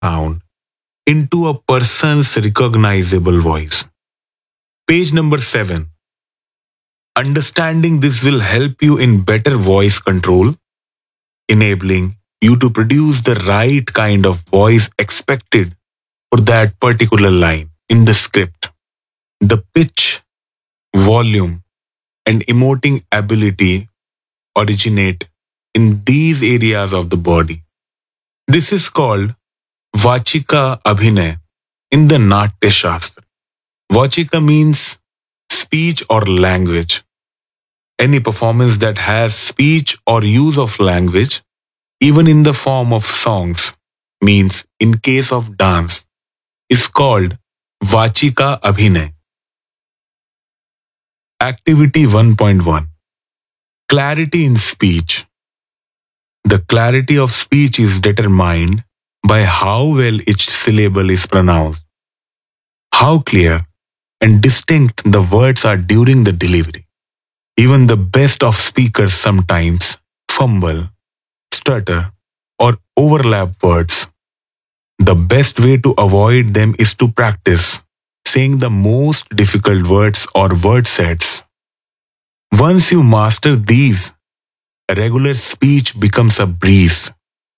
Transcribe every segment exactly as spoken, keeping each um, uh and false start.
sound into a person's recognizable voice. Page number seven. Understanding this will help you in better voice control, enabling you to produce the right kind of voice expected for that particular line in the script. The pitch, volume, and emoting ability originate in these areas of the body. This is called Vachika Abhinay in the Natya Shastra. Vachika means speech or language. Any performance that has speech or use of language, even in the form of songs, means in case of dance, is called Vachika Abhinay. Activity one point one. Clarity in speech. The clarity of speech is determined by how well each syllable is pronounced, how clear and distinct the words are during the delivery. Even the best of speakers sometimes fumble, stutter, or overlap words. The best way to avoid them is to practice saying the most difficult words or word sets. Once you master these, regular speech becomes a breeze.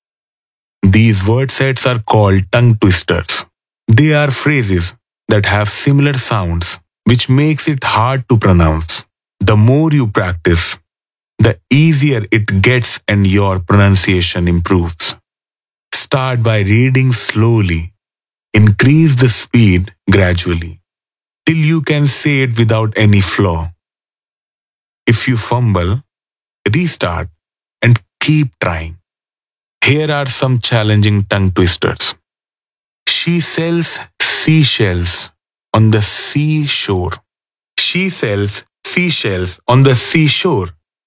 These word sets are called tongue twisters. They are phrases that have similar sounds, which makes it hard to pronounce. The more you practice, the easier it gets and your pronunciation improves. Start by reading slowly. Increase the speed gradually till you can say it without any flaw. If you fumble, restart and keep trying. Here are some challenging tongue twisters. She sells seashells on the seashore. She sells seashells on the seashore.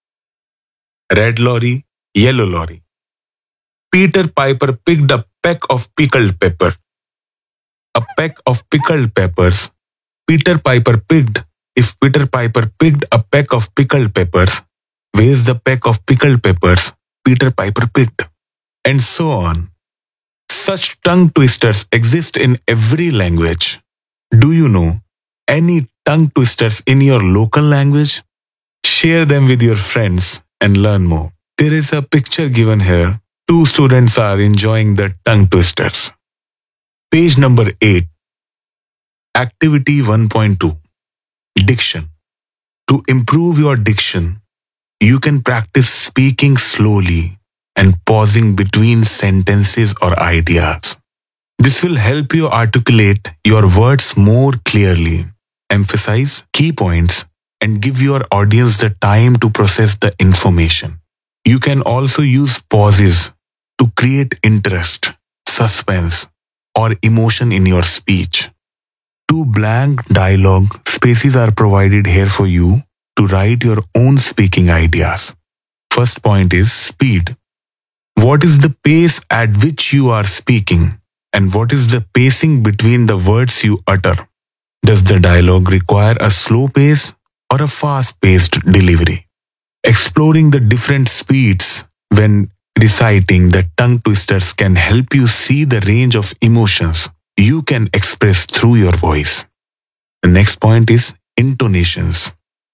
Red lorry, yellow lorry. Peter Piper picked a peck of pickled pepper. A peck of pickled peppers. Peter Piper picked. If Peter Piper picked a peck of pickled peppers, where's the peck of pickled peppers Peter Piper picked? And so on. Such tongue twisters exist in every language. Do you know any tongue twisters in your local language? Share them with your friends and learn more. There is a picture given here. Two students are enjoying the tongue twisters. Page number eight. Activity one point two. Diction. To improve your diction, you can practice speaking slowly and pausing between sentences or ideas. This will help you articulate your words more clearly, emphasize key points, and give your audience the time to process the information. You can also use pauses to create interest, suspense, or emotion in your speech. Two blank dialogue spaces are provided here for you to write your own speaking ideas. First point is speed. What is the pace at which you are speaking, and what is the pacing between the words you utter? Does the dialogue require a slow pace or a fast-paced delivery? Exploring the different speeds when reciting the tongue twisters can help you see the range of emotions you can express through your voice. The next point is intonations.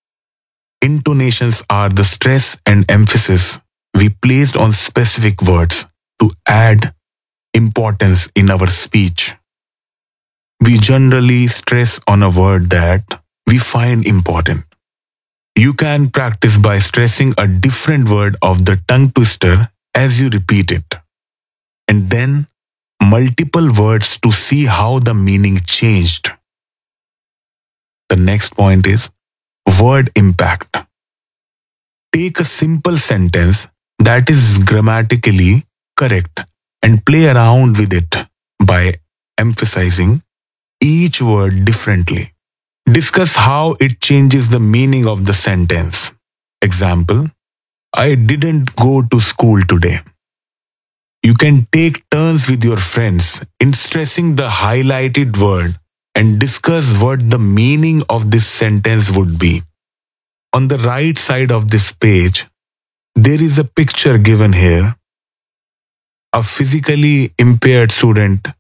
Intonations are the stress and emphasis we placed on specific words to add importance in our speech. We generally stress on a word that we find important. You can practice by stressing a different word of the tongue twister as you repeat it, and then multiple words to see how the meaning changed. The next point is word impact. Take a simple sentence that is grammatically correct and play around with it by emphasizing each word differently. Discuss how it changes the meaning of the sentence. Example, I didn't go to school today. You can take turns with your friends in stressing the highlighted word and discuss what the meaning of this sentence would be. On the right side of this page, there is a picture given here. A physically impaired student